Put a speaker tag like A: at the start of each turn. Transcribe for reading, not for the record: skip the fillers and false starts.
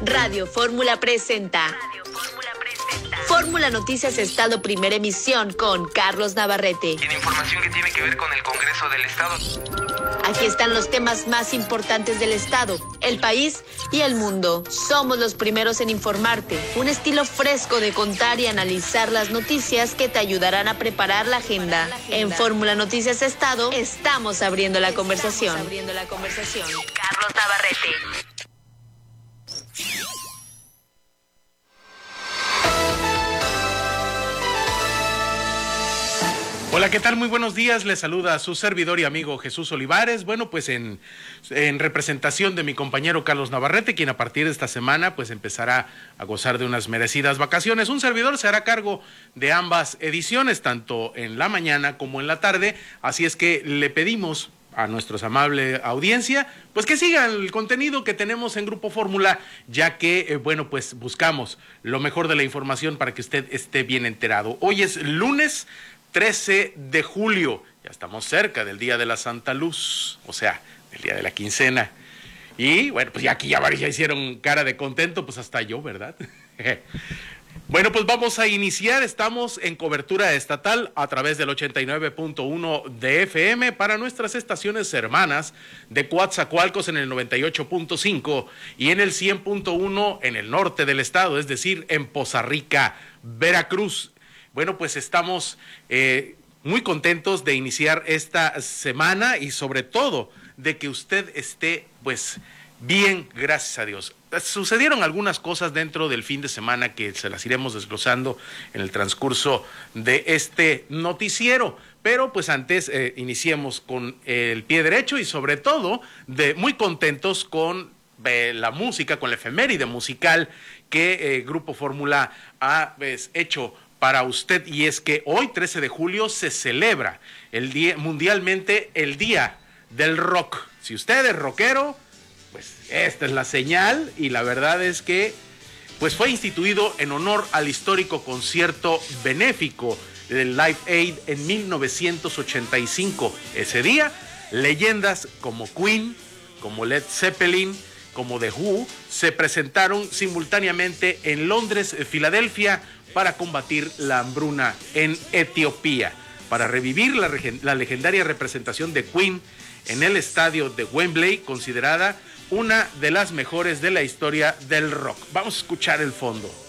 A: Radio Fórmula presenta Fórmula Noticias Estado, primera emisión, con Carlos Navarrete.
B: Tiene información que tiene que ver con el Congreso del Estado.
A: Aquí están los temas más importantes del Estado, el país y el mundo. Somos los primeros en informarte. Un estilo fresco de contar y analizar las noticias que te ayudarán a preparar la agenda. En Fórmula Noticias Estado, estamos abriendo la conversación. Carlos Navarrete.
C: Hola, ¿qué tal? Muy buenos días. Les saluda a su servidor y amigo Jesús Olivares. Bueno, pues en representación de mi compañero Carlos Navarrete, quien a partir de esta semana pues empezará a gozar de unas merecidas vacaciones. Un servidor se hará cargo de ambas ediciones, tanto en la mañana como en la tarde. Así es que le pedimos a nuestra amable audiencia, pues que sigan el contenido que tenemos en Grupo Fórmula, ya que, bueno, pues buscamos lo mejor de la información para que usted esté bien enterado. Hoy es lunes 13 de julio, ya estamos cerca del Día de la Santa Luz, o sea, del Día de la Quincena. Y bueno, pues ya aquí ya varios ya hicieron cara de contento, pues hasta yo, ¿verdad? Bueno, pues vamos a iniciar. Estamos en cobertura estatal a través del 89.1 de FM para nuestras estaciones hermanas de Coatzacoalcos en el 98.5 y en el 100.1 en el norte del estado, es decir, en Poza Rica, Veracruz. Bueno, pues estamos muy contentos de iniciar esta semana y sobre todo de que usted esté pues bien, gracias a Dios. Sucedieron algunas cosas dentro del fin de semana que se las iremos desglosando en el transcurso de este noticiero, pero pues antes iniciemos con el pie derecho y sobre todo muy contentos con la música, con la efeméride musical que Grupo Fórmula ha hecho para usted, y es que hoy 13 de julio se celebra mundialmente el Día del Rock. Si usted es rockero, pues esta es la señal, y la verdad es que pues fue instituido en honor al histórico concierto benéfico del Live Aid en 1985. Ese día, leyendas como Queen, como Led Zeppelin, como The Who se presentaron simultáneamente en Londres, Filadelfia, para combatir la hambruna en Etiopía. Para revivir la legendaria representación de Queen en el estadio de Wembley, considerada una de las mejores de la historia del rock. Vamos a escuchar el fondo.